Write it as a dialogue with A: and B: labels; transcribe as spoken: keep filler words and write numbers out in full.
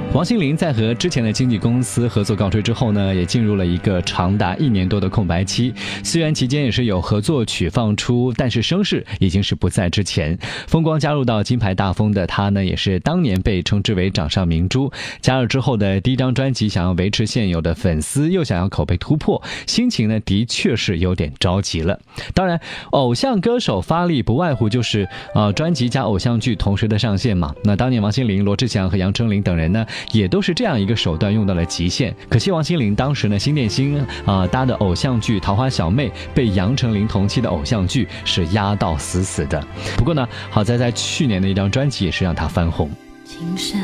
A: 王心凌在和之前的经纪公司合作告吹之后呢，也进入了一个长达一年多的空白期。虽然期间也是有合作曲放出，但是声势已经是不在之前。风光加入到金牌大风的她呢，也是当年被称之为掌上明珠。加入之后的第一张专辑，想要维持现有的粉丝，又想要口碑突破，心情呢的确是有点着急了。当然，偶像歌手发力不外乎就是呃专辑加偶像剧同时的上线嘛。那当年王心凌、罗志祥和杨丞琳等人呢，也都是这样一个手段用到了极限。可惜王心凌当时呢，新电星啊、呃、搭的偶像剧《桃花小妹》被杨丞琳同期的偶像剧是压到死死的。不过呢，好在在去年的一张专辑也是让她翻红。